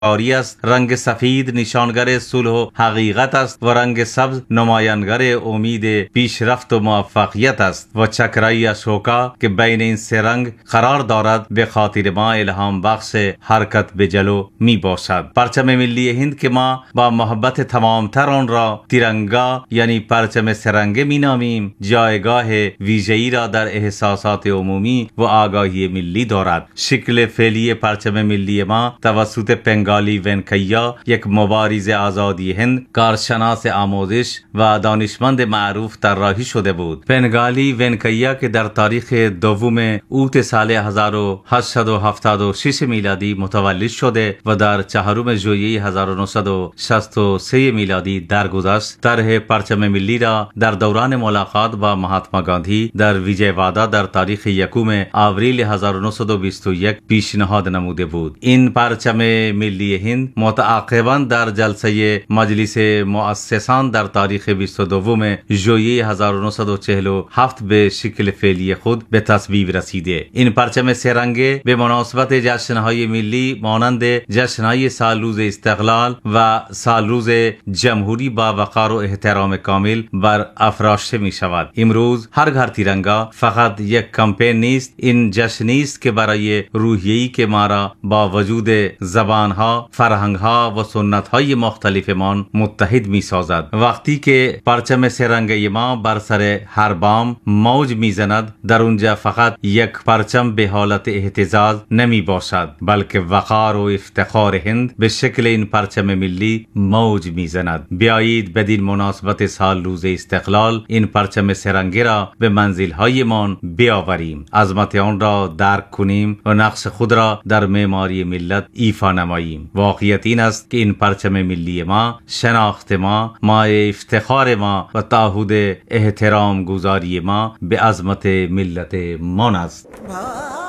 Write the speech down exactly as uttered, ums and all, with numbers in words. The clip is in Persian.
آری است. رنگ سفید نشانگر صلح و حقیقت است و رنگ سبز نمایانگر امید پیشرفت و موفقیت است و چکرای اشوکا که بین این سه رنگ قرار دارد به خاطر ما الهام بخش حرکت به جلو می باشد. پرچم ملی هند که ما با محبت تمام تر آن را تیرنگا یعنی پرچم سرنگه می نامیم، جایگاه ویژه‌ای را در احساسات عمومی و آگاهی ملی دارد. شکل فعلی پرچم ملی ما توسط پنگالی ونکیا، یک مبارز آزادی هند، کارشناس آموزش و دانشمند معروف طراحی شده بود. پنگالی ونکیا که در تاریخ دوم اوت سال هزار و هشتصد و هفتاد و شش میلادی متولد شده و در چهارم ژوئیه هزار و نهصد و شصت و سه میلادی درگذشت، طرح پرچم ملی را در دوران ملاقات با مهاتما گاندی در ویجیوادا در تاریخ یکم آوریل هزار و نهصد و بیست و یک پیشنهاد نموده بود. این پرچم ملی هند متعاقباً در جلسه مجلس مؤسسان در تاریخ بیست و دو ژوئیه هزار و نهصد و چهل و هفت به شکل فعلی خود به تصویب رسیده. این پرچم سه رنگه به مناسبت جشن‌های ملی مانند جشن‌های سالروز استقلال و سالروز جمهوری با وقار و احترام کامل بر افراشته می شود. امروز هر گھر تیرنگا فقط یک کمپین نیست، این جشنی است که برای روحیه‌ای که ما را با وجود زبانها، فرهنگها و سنت‌های مختلفمان متحد می سازد. وقتی که پرچم سه رنگه ما بر سر هر بام موج می زند، در اونجا فقط یک پرچم به حالت اهتزاز نمی باشد، بلکه وقار و افتخار هند به شکل این پرچم ملی موج می زند. بیایید بدین مناسبت سال روز استقلال این پرچم سرنگی را به منزل‌های من بیاوریم، عظمت آن را درک کنیم و نقش خود را در معماری ملت ایفا نماییم. واقعیت این است که این پرچم ملی ما شناخت ما، مایه افتخار ما و تعهد احترام گذاری ما به عظمت ملت من است.